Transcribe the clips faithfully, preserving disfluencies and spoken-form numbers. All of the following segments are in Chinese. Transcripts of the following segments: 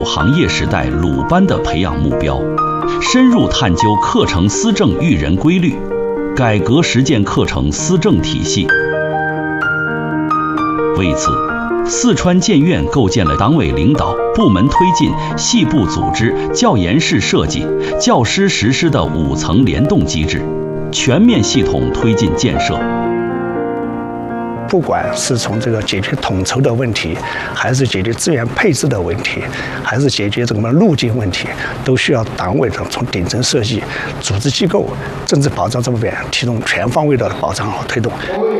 行业时代鲁班的培养目标，深入探究课程思政育人规律，改革实践课程思政体系。为此，四川建院构建了党委领导、部门推进、系部组织、教研室设计、教师实施的五层联动机制，全面系统推进建设。 不管是从这个解决统筹的问题，还是解决资源配置的问题，还是解决这个路径问题，都需要党委的从顶层设计、组织机构、政治保障这方面提供全方位的保障和推动。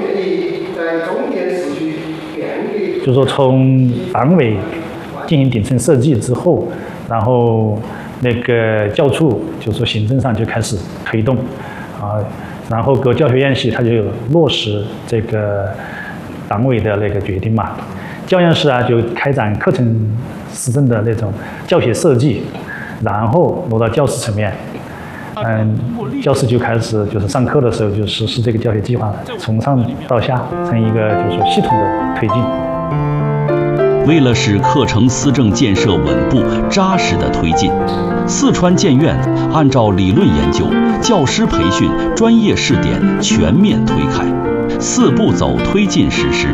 就是说，从党委进行顶层设计之后，然后那个教处就是说行政上就开始推动，啊，然后各教学院系它就落实这个党委的那个决定嘛。教研室啊就开展课程思政的那种教学设计，然后落到教师层面。嗯，教师就开始就是上课的时候就实施这个教学计划，从上到下成一个就是说系统的推进。 为了使课程思政建设稳步扎实的推进，四川建院按照理论研究、教师培训、专业试点全面推开，四步走推进实施。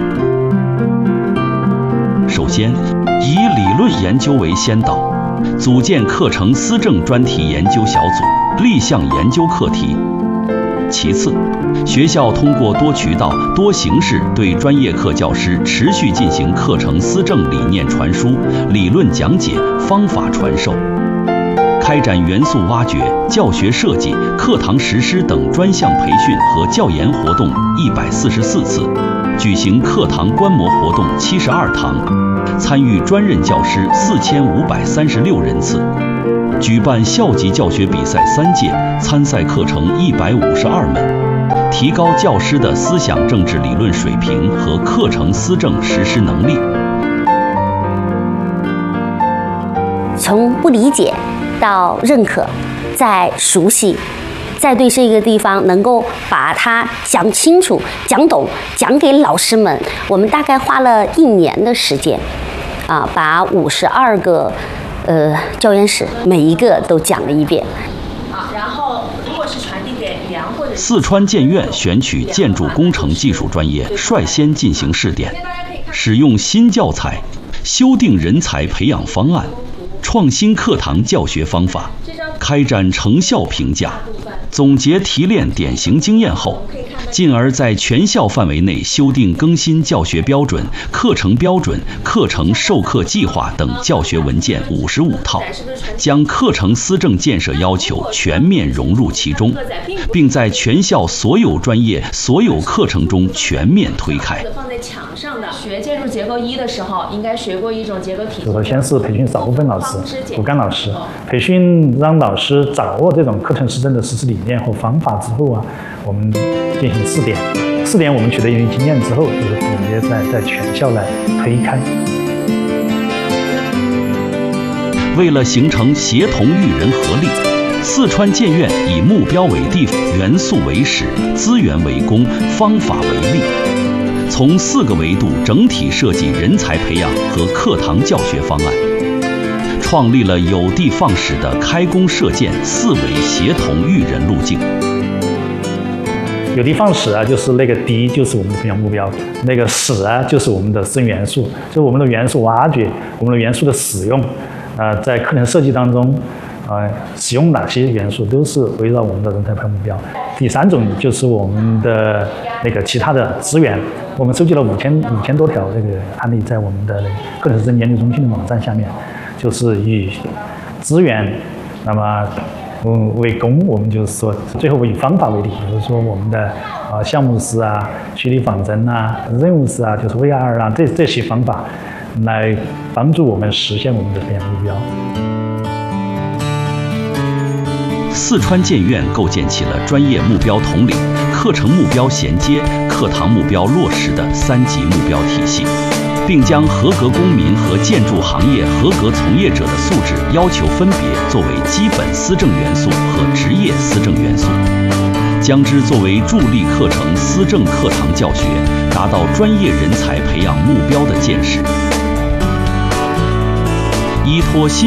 首先，以理论研究为先导，组建课程思政专题研究小组，立项研究课题。其次，学校通过多渠道、多形式对专业课教师持续进行课程思政理念传输、理论讲解、方法传授，开展元素挖掘、教学设计、课堂实施等专项培训和教研活动一百四十四次，举行课堂观摩活动七十二堂，参与专任教师四千五百三十六人次。举办校级教学比赛三届，参赛课程一百五十二门，提高教师的思想政治理论水平和课程思政实施能力。 从不理解到认可，再熟悉，再对这个地方能够把它讲清楚、讲懂，讲给老师们。我们大概花了一年的时间，啊，把五十二个。呃，教研室每一个都讲了一遍。 啊，然后如果是传递给梁或者四川建院选取建筑工程技术专业，率先进行试点，使用新教材，修订人才培养方案，创新课堂教学方法，开展成效评价，总结提炼典型经验后，进而在全校范围内修订更新教学标准、课程标准、课程授课计划等教学文件五十五套，将课程思政建设要求全面融入其中，并在全校所有专业、所有课程中全面推开。 放在墙上的学建筑结构一的时候，应该学过一种结构体系。 就是先是培训少部分老师、骨干老师，培训让老师掌握这种课程思政的实施理念和方法之后啊，我们进行试点，试点我们取得一定经验之后，就是总结在在全校来推开。 为了形成协同育人合力，四川建院以目标为地，元素为始，资源为公，方法为力，从四个维度整体设计人才培养和课堂教学方案，创立了有的放矢的开工射箭四维协同育人路径。 有的放矢啊，就是那个的就是我们的培养目标，那个矢啊就是我们的生元素，就是我们的元素挖掘，我们的元素的使用，呃，在课程设计当中，呃，使用哪些元素都是围绕我们的人才培养目标。第三种就是我们的那个其他的资源，我们收集了五千五千多条这个案例，在我们的那个课程思政研究中心的网站下面，就是以资源，那么。嗯，为公，我们就是说，最后以方法为例，比如说我们的啊项目式啊、虚拟仿真啊、任务式啊，就是 V R 啊，这这些方法来帮助我们实现我们的培养目标。 四川建院构建起了专业目标统领、课程目标衔接、课堂目标落实的三级目标体系，并将合格公民和建筑行业合格从业者的素质要求分别作为基本思政元素和职业思政元素，将之作为助力课程思政课堂教学达到专业人才培养目标的建设。 依托新